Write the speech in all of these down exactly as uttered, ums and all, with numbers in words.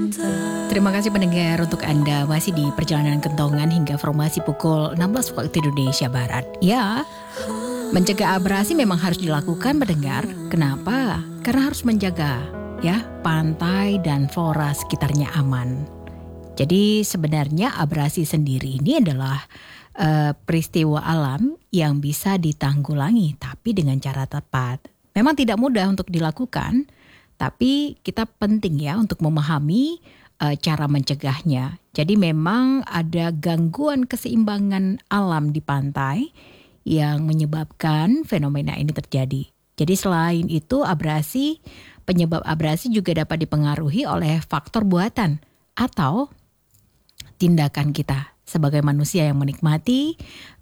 Terima kasih pendengar, untuk Anda masih di perjalanan kentongan hingga formasi pukul enam belas waktu Indonesia Barat. Ya, mencegah abrasi memang harus dilakukan pendengar. Kenapa? Karena harus menjaga ya pantai dan flora sekitarnya aman. Jadi sebenarnya abrasi sendiri ini adalah uh, peristiwa alam yang bisa ditanggulangi, tapi dengan cara tepat. Memang tidak mudah untuk dilakukan, tapi kita penting ya untuk memahami uh, cara mencegahnya. Jadi memang ada gangguan keseimbangan alam di pantai yang menyebabkan fenomena ini terjadi. Jadi selain itu abrasi, penyebab abrasi juga dapat dipengaruhi oleh faktor buatan atau tindakan kita sebagai manusia yang menikmati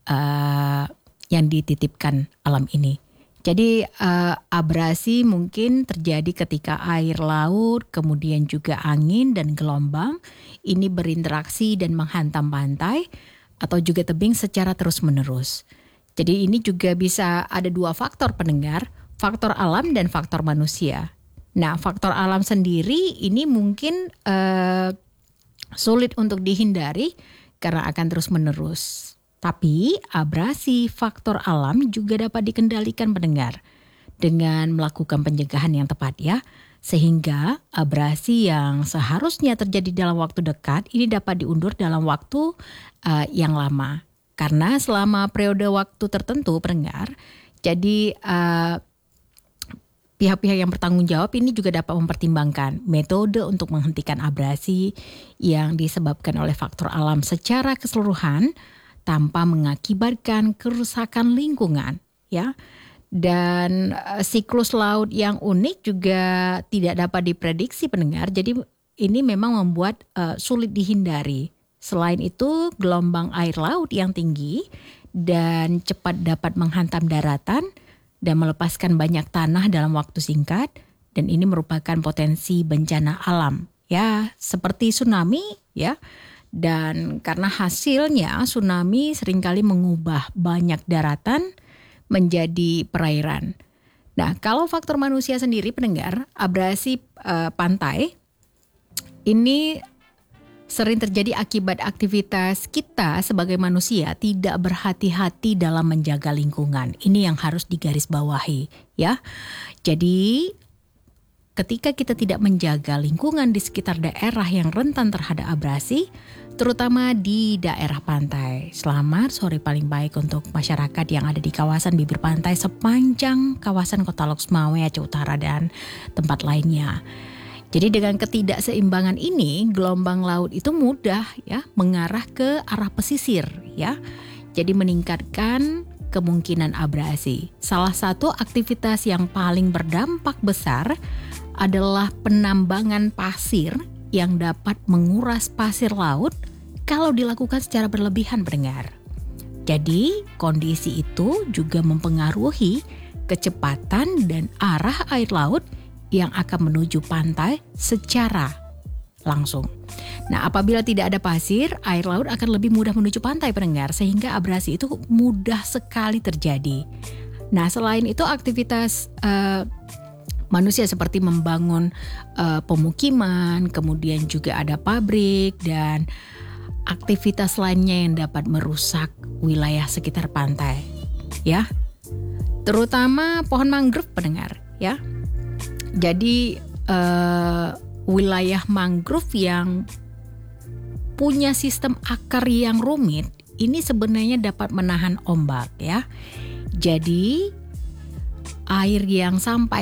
uh, yang dititipkan alam ini. Jadi uh, abrasi mungkin terjadi ketika air laut, kemudian juga angin dan gelombang ini berinteraksi dan menghantam pantai atau juga tebing secara terus-menerus. Jadi ini juga bisa ada dua faktor pendengar, faktor alam dan faktor manusia. Nah, faktor alam sendiri ini mungkin uh, sulit untuk dihindari karena akan terus-menerus. Tapi abrasi faktor alam juga dapat dikendalikan pendengar dengan melakukan pencegahan yang tepat ya. Sehingga abrasi yang seharusnya terjadi dalam waktu dekat ini dapat diundur dalam waktu uh, yang lama. Karena selama periode waktu tertentu pendengar, jadi uh, pihak-pihak yang bertanggung jawab ini juga dapat mempertimbangkan metode untuk menghentikan abrasi yang disebabkan oleh faktor alam secara keseluruhan tanpa mengakibatkan kerusakan lingkungan ya. Dan uh, siklus laut yang unik juga tidak dapat diprediksi pendengar. Jadi ini memang membuat uh, sulit dihindari. Selain itu gelombang air laut yang tinggi dan cepat dapat menghantam daratan dan melepaskan banyak tanah dalam waktu singkat, dan ini merupakan potensi bencana alam ya, seperti tsunami ya. Dan karena hasilnya tsunami seringkali mengubah banyak daratan menjadi perairan. Nah, kalau faktor manusia sendiri pendengar, abrasi uh, pantai ini sering terjadi akibat aktivitas kita sebagai manusia tidak berhati-hati dalam menjaga lingkungan. Ini yang harus digarisbawahi ya. Jadi ketika kita tidak menjaga lingkungan di sekitar daerah yang rentan terhadap abrasi, terutama di daerah pantai. Selamat sore paling baik untuk masyarakat yang ada di kawasan bibir pantai sepanjang kawasan Kota Loksmawe, Aceh Utara dan tempat lainnya. Jadi dengan ketidakseimbangan ini, gelombang laut itu mudah ya mengarah ke arah pesisir ya. Jadi meningkatkan kemungkinan abrasi. Salah satu aktivitas yang paling berdampak besar adalah penambangan pasir yang dapat menguras pasir laut kalau dilakukan secara berlebihan pendengar. Jadi kondisi itu juga mempengaruhi kecepatan dan arah air laut yang akan menuju pantai secara langsung. Nah, apabila tidak ada pasir, air laut akan lebih mudah menuju pantai pendengar, sehingga abrasi itu mudah sekali terjadi. Nah, selain itu aktivitas uh, manusia seperti membangun uh, pemukiman, kemudian juga ada pabrik dan aktivitas lainnya yang dapat merusak wilayah sekitar pantai, ya. Terutama pohon mangrove pendengar, ya. Jadi uh, wilayah mangrove yang punya sistem akar yang rumit ini sebenarnya dapat menahan ombak ya. Jadi air yang sampai